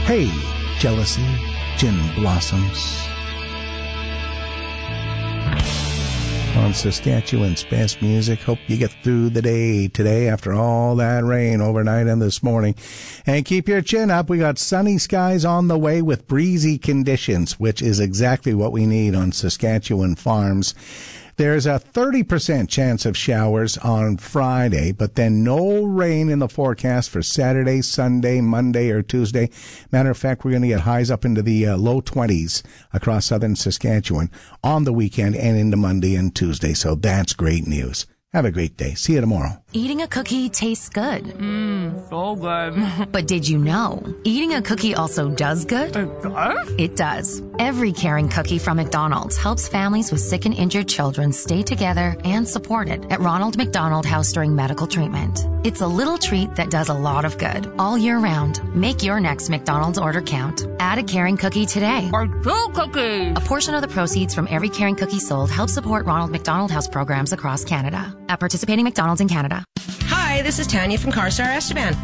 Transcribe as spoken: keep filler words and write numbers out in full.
Hey, Jealousy, Gin Blossoms. On Saskatchewan's best music. Hope you get through the day today after all that rain overnight and this morning. And keep your chin up. We got sunny skies on the way with breezy conditions, which is exactly what we need on Saskatchewan farms. There's a thirty percent chance of showers on Friday, but then no rain in the forecast for Saturday, Sunday, Monday, or Tuesday. Matter of fact, we're going to get highs up into the uh, low twenties across southern Saskatchewan on the weekend and into Monday and Tuesday. So that's great news. Have a great day. See you tomorrow. Eating a cookie tastes good. Mmm, so good. But did you know, eating a cookie also does good? It does? It does. Every caring cookie from McDonald's helps families with sick and injured children stay together and supported at Ronald McDonald House during medical treatment. It's a little treat that does a lot of good all year round. Make your next McDonald's order count. Add a caring cookie today. Or two cookies. A portion of the proceeds from every caring cookie sold helps support Ronald McDonald House programs across Canada. At participating McDonald's in Canada. Hi, this is Tanya from CarStar Esteban.